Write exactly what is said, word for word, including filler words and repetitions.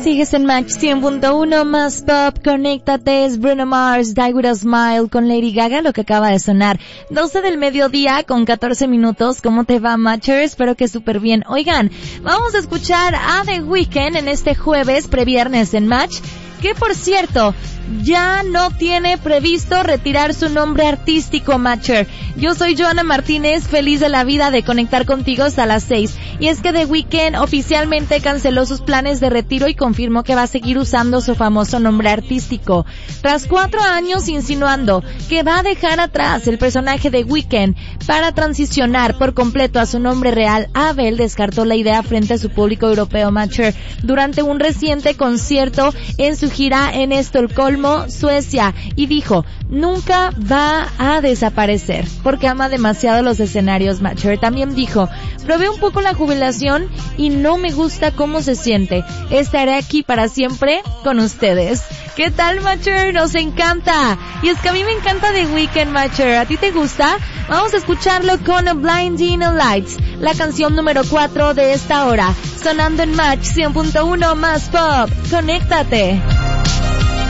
Sigues en Match cien punto uno más pop, conéctate, es Bruno Mars, Die With A Smile con Lady Gaga, lo que acaba de sonar. doce del mediodía con catorce minutos, ¿cómo te va, Matcher? Espero que súper bien. Oigan, vamos a escuchar a The Weeknd en este jueves, previernes en Match, que por cierto, ya no tiene previsto retirar su nombre artístico, Matcher. Yo soy Joana Martínez, feliz de la vida de conectar contigo hasta las seis. Y es que The Weeknd oficialmente canceló sus planes de retiro y confirmó que va a seguir usando su famoso nombre artístico. Tras cuatro años insinuando que va a dejar atrás el personaje de Weeknd para transicionar por completo a su nombre real, Abel descartó la idea frente a su público europeo, Matcher, durante un reciente concierto en su gira en Estocolmo, Suecia, y dijo, nunca va a desaparecer, porque ama demasiado los escenarios, Matcher. También dijo, probé un poco la jubilación y no me gusta cómo se siente. Estaré aquí para siempre con ustedes. ¿Qué tal, Matcher? Nos encanta. Y es que a mí me encanta The Weeknd, Matcher. ¿A ti te gusta? Vamos a escucharlo con Blinding Lights, la canción número cuatro de esta hora, sonando en Match cien punto uno más pop. Conéctate.